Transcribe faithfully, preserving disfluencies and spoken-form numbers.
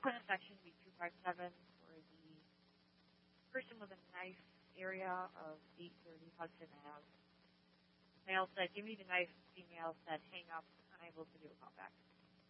bonus action would be two five seven for the person with a knife area of eight thirty Hudson Avenue. Male said, give me the knife. Female said, hang up. Unable to do a callback.